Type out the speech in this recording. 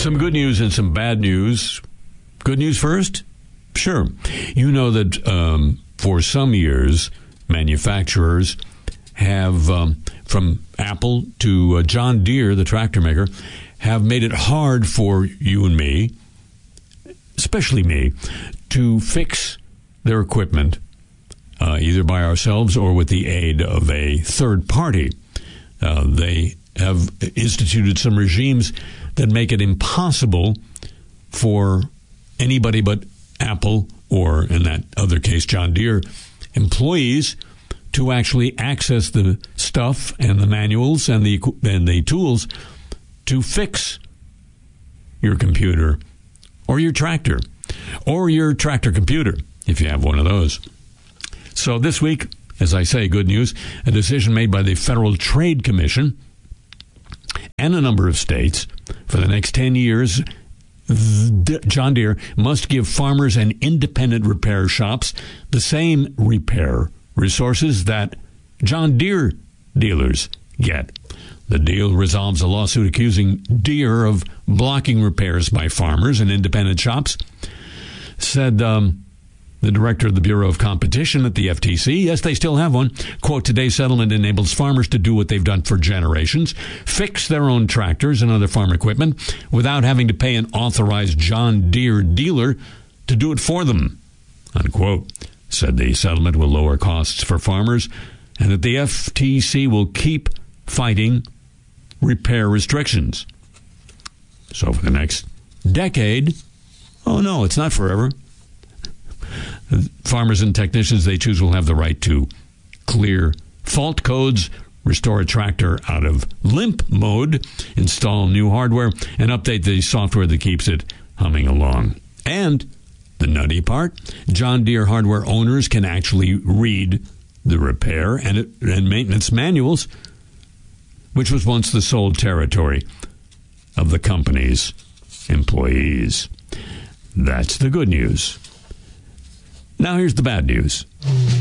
Some good news and some bad news. Good news first? Sure. You know that for some years, manufacturers have, from Apple to John Deere, the tractor maker, have made it hard for you and me, especially me, to fix their equipment, either by ourselves or with the aid of a third party. They have instituted some regimes that make it impossible for anybody but Apple, or in that other case, John Deere, employees to actually access the stuff and the manuals and the tools to fix your computer or your tractor computer, if you have one of those. So this week, as I say, good news, a decision made by the Federal Trade Commission and a number of states for the next 10 years, John Deere must give farmers and independent repair shops the same repair resources that John Deere dealers get. The deal resolves a lawsuit accusing Deere of blocking repairs by farmers and independent shops, said the director of the Bureau of Competition at the FTC. Yes, they still have one. Quote, today's settlement enables farmers to do what they've done for generations, fix their own tractors and other farm equipment without having to pay an authorized John Deere dealer to do it for them, unquote. Said the settlement will lower costs for farmers and that the FTC will keep fighting repair restrictions. So for the next decade, oh no, it's not forever, farmers and technicians they choose will have the right to clear fault codes, restore a tractor out of limp mode, install new hardware, and update the software that keeps it humming along. And the nutty part, John Deere hardware owners can actually read the repair and maintenance manuals, which was once the sole territory of the company's employees. That's the good news. Now here's the bad news.